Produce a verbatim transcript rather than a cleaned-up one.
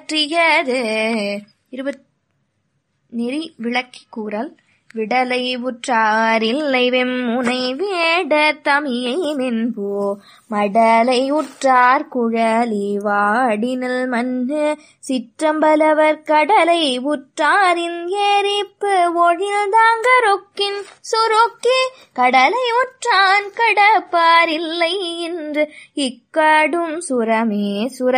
பற்றியது. இருபத் நெறி விளக்கி கூறல். விடலை உற்றாரில்லை வெம்முனை வேட தமியை நின்போ மடலை உற்றார் குழலி வாடினல் மண்ணு சிற்றம்பலவர் கடலை உற்றாரின் ஏரிப்பு ஒழில்தாங்கரொக்கின் சுருக்கி கடலை உற்றான் கடப்பாரில்லை என்று இக்கடும் சுரமே சுர